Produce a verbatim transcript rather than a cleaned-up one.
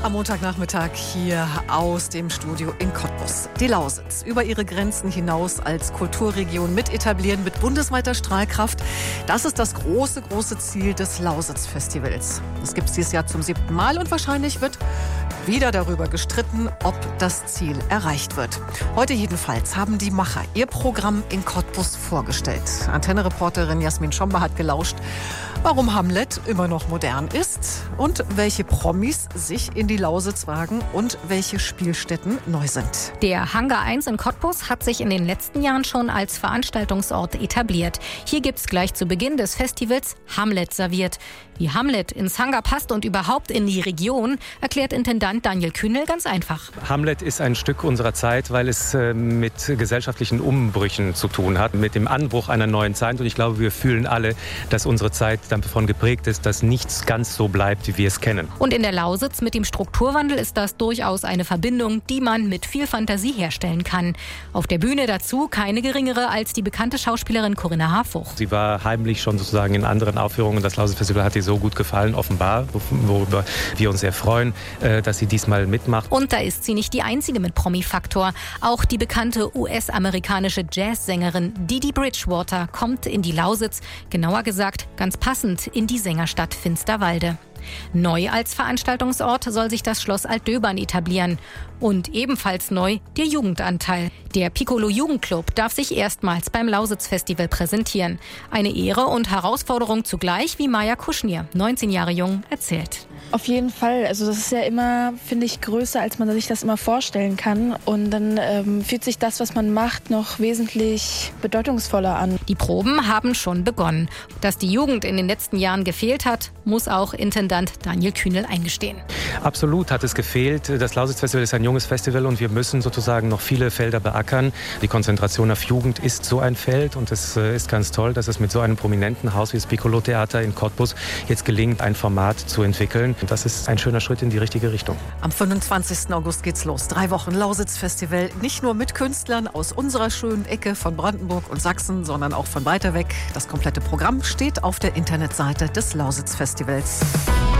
am Montagnachmittag hier aus dem Studio in Cottbus. Die Lausitz über ihre Grenzen hinaus als Kulturregion mit etablieren mit bundesweiter Strahlkraft. Das ist das große, große Ziel des Lausitz-Festivals. Das gibt es dieses Jahr zum siebten Mal und wahrscheinlich wird wieder darüber gestritten, ob das Ziel erreicht wird. Heute jedenfalls haben die Macher ihr Programm in Cottbus vorgestellt. Antenne-Reporterin Jasmin Schomba hat gelauscht, warum Hamlet immer noch modern ist und welche Promis sich in die Lausitz wagen und welche Spielstätten neu sind. Der Hangar eins in Cottbus hat sich in den letzten Jahren schon als Veranstaltungsort etabliert. Hier gibt's gleich zu Beginn des Festivals Hamlet serviert. Wie Hamlet ins Hangar passt und überhaupt in die Region, erklärt Intendant Daniel Kühnel ganz einfach. Hamlet ist ein Stück unserer Zeit, weil es äh, mit gesellschaftlichen Umbrüchen zu tun hat, mit dem Anbruch einer neuen Zeit. Und ich glaube, wir fühlen alle, dass unsere Zeit davon geprägt ist, dass nichts ganz so bleibt, wie wir es kennen. Und in der Lausitz mit dem Strukturwandel ist das durchaus eine Verbindung, die man mit viel Fantasie herstellen kann. Auf der Bühne dazu keine geringere als die bekannte Schauspielerin Corinna Harfuch. Sie war heimlich schon sozusagen in anderen Aufführungen. Das Lausitz-Festival hat ihr so gut gefallen, offenbar, worüber wir uns sehr freuen, dass sie diesmal mitmacht. Und da ist sie nicht die einzige mit Promi-Faktor. Auch die bekannte U S-amerikanische Jazzsängerin Didi Bridgewater kommt in die Lausitz, genauer gesagt ganz passend in die Sängerstadt Finsterwalde. Neu als Veranstaltungsort soll sich das Schloss Altdöbern etablieren. Und ebenfalls neu der Jugendanteil. Der Piccolo Jugendclub darf sich erstmals beim Lausitz-Festival präsentieren. Eine Ehre und Herausforderung zugleich, wie Maja Kuschnier, neunzehn Jahre jung, erzählt. Auf jeden Fall. Also das ist ja immer, finde ich, größer, als man sich das immer vorstellen kann. Und dann ähm, fühlt sich das, was man macht, noch wesentlich bedeutungsvoller an. Die Proben haben schon begonnen. Dass die Jugend in den letzten Jahren gefehlt hat, muss auch Intendant Daniel Kühnel eingestehen. Absolut hat es gefehlt. Das Lausitz-Festival ist ein junges Festival und wir müssen sozusagen noch viele Felder beackern. Die Konzentration auf Jugend ist so ein Feld und es ist ganz toll, dass es mit so einem prominenten Haus wie das Piccolo-Theater in Cottbus jetzt gelingt, ein Format zu entwickeln. Und das ist ein schöner Schritt in die richtige Richtung. Am fünfundzwanzigsten August geht's los. Drei Wochen Lausitz-Festival. Nicht nur mit Künstlern aus unserer schönen Ecke von Brandenburg und Sachsen, sondern auch von weiter weg. Das komplette Programm steht auf der Internetseite des Lausitz-Festivals.